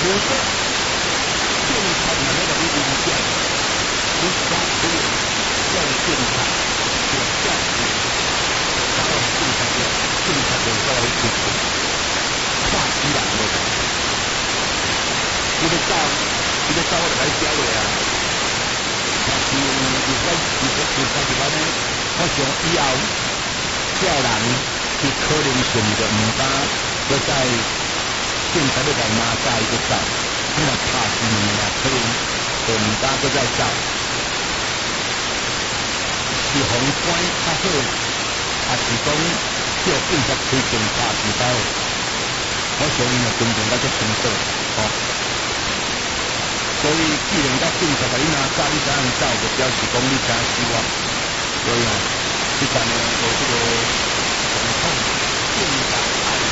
说警察人那个你理解，你抓住要警察有价值，然后警察就过来支持，跨西人的人，你要走，我就来交的啊。但是有关呢，我想以后这人佢可能性就唔敢，要在警察要来拿街就走，你若拍死你啊，可能就唔敢再走。是宏观较好，还是讲叫警察推警察比较好？我想因为根本那个程度，所以既然到警察把你拿走，你才能走，就表示讲你真希望。所以这个呢，有这个总统警察爱。